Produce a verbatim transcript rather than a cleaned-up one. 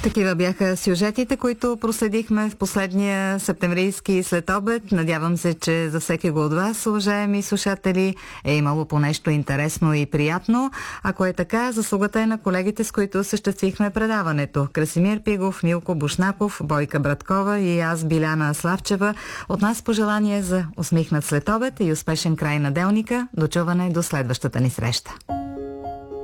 Такива бяха сюжетите, които проследихме в последния септемврийски следобед. Надявам се, че за всеки го от вас, уважаеми слушатели, е имало по нещо интересно и приятно. Ако е така, заслугата е на колегите, с които осъществихме предаването. Красимир Пигов, Милко Бушнаков, Бойка Браткова и аз, Биляна Славчева. От нас пожелание за усмихнат следобед и успешен край на делника. До чуване до следващата ни среща.